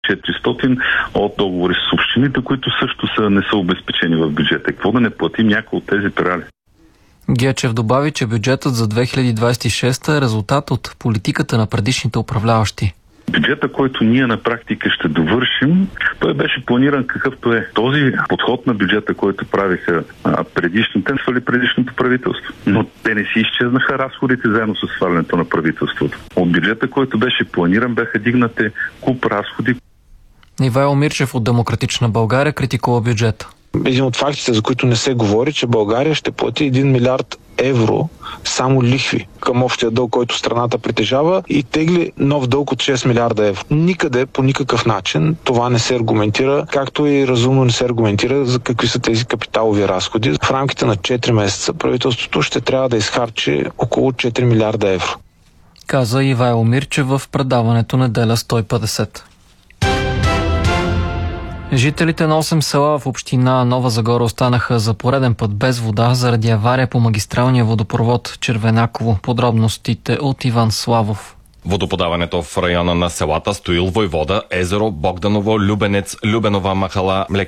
400 от договори с общините, които също не са обезпечени в бюджета. Какво да не платим някои от тези перали? Гечев добави, че бюджетът за 2026 е резултат от политиката на предишните управляващи. Бюджета, който ние на практика ще довършим, той беше планиран какъвто е. Този подход на бюджета, който правиха предишното правителство. Но те не си изчезнаха разходите заедно с свалянето на правителството. От бюджета, който беше планиран, бяха дигнати куп разходи. Ивайло Мирчев от Демократична България критикува бюджета. Един от фактите, за които не се говори, че България ще плати 1 милиард евро само лихви към общия дълг, който страната притежава, и тегли нов дълг от 6 милиарда евро. Никъде, по никакъв начин това не се аргументира, както и разумно не се аргументира за какви са тези капиталови разходи. В рамките на 4 месеца правителството ще трябва да изхарчи около 4 милиарда евро. Каза Ивайло Мирчев в предаването Неделя 150. Жителите на 8 села в община Нова Загора останаха за пореден път без вода заради авария по магистралния водопровод Червенаково. Подробностите от Иван Славов. Водоподаването в района на селата Стоил, Войвода, Езеро, Богданово, Любенец, Любенова махала,